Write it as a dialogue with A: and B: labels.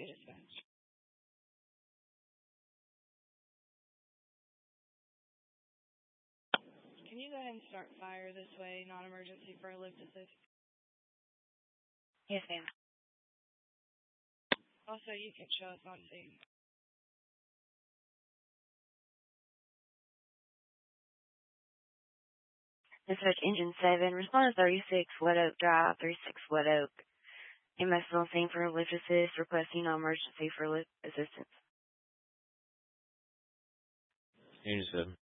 A: dispatch. Can you go ahead and start fire this way, non-emergency for a lift assist?
B: Yes, ma'am.
A: Also, you can show us on scene.
B: Dispatch Engine 7, respond to 36 Wet Oak Drive, 36 Wet Oak. EMS is on scene for a lift assist, requesting non-emergency for lift assistance.
C: Engine 7.